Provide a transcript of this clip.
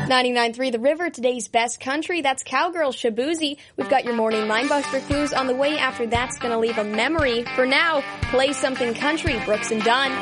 99.3 The River, today's best country. That's Cowgirl Shaboozey. We've got your morning Linebuster clues on the way. After that's going to leave a memory. For now, play something country, Brooks and Dunn.